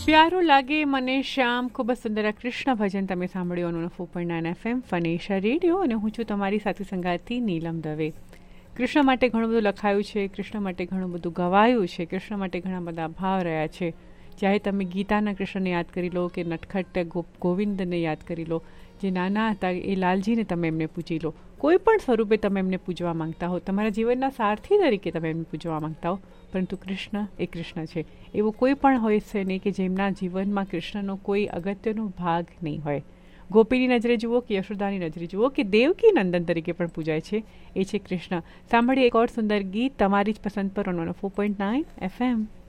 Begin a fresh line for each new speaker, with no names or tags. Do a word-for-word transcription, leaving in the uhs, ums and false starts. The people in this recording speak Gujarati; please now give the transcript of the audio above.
પ્યારો લાગે મને શ્યામ, ખૂબ જ સુંદર કૃષ્ણ ભજન તમે સાંભળ્યું on four point nine F M ફનેશા radio, અને હું છું તમારી સાથે સંગાતી નીલમ દવે. કૃષ્ણ માટે ઘણું બધું લખાયું છે, કૃષ્ણ માટે ઘણું બધું ગવાયું છે, કૃષ્ણ માટે ઘણા બધા ભાવ રહ્યા છે. ચાહે તમે ગીતાના કૃષ્ણને યાદ કરી લો કે નટખટ ગોવિંદને યાદ કરી લો, જે નાના હતા એ લાલજીને તમે એમને પૂજી લો, કોઈ પણ સ્વરૂપે તમે એમને પૂજવા માંગતા હો, તમારા જીવનના સારથી તરીકે તમે એમને પૂજવા માંગતા હો, પરંતુ કૃષ્ણ એ કૃષ્ણ છે. એવો કોઈ પણ હોય છે નહીં કે જેમના જીવનમાં કૃષ્ણનો કોઈ અગત્યનો ભાગ નહીં હોય. ગોપીની નજરે જુઓ કે યશોદાની નજરે જુઓ કે દેવકી નંદન તરીકે પણ પૂજાય છે, એ છે કૃષ્ણ. સાંભળીએ એક ઓર સુંદર ગીત તમારી જ પસંદ પર on four point nine F M.